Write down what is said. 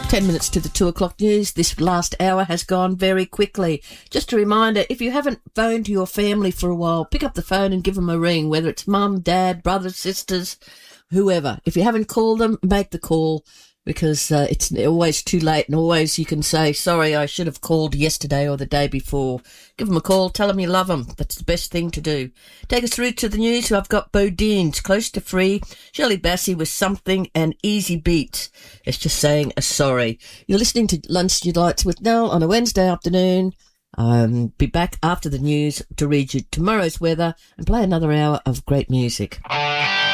10 minutes to the 2 o'clock news. This last hour has gone very quickly. Just a reminder, if you haven't phoned to your family for a while, pick up the phone and give them a ring, whether it's mum, dad, brothers, sisters, whoever. If you haven't called them, make the call, because it's always too late, and always you can say, sorry, I should have called yesterday or the day before. Give them a call, tell them you love them. That's the best thing to do. Take us through to the news. I've got Bodine's Close to Free, Shirley Bassey with Something, and Easy Beats. It's just saying a sorry. You're listening to Lunch Delights with Nell on a Wednesday afternoon. Be back after the news to read you tomorrow's weather and play another hour of great music.